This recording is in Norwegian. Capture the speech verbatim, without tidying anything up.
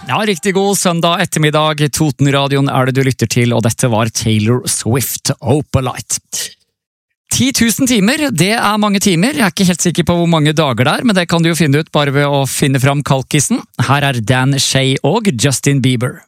Ja, riktig god søndag ettermiddag. Toten-radioen er det du lytter til, og dette var Taylor Swift, Opalite. ti tusen timer, det er mange timer. Jeg er ikke helt sikker på hvor mange dager det er, men det kan du jo finne ut bare ved å finne fram kalkisen. Her er Dan Shay og Justin Bieber.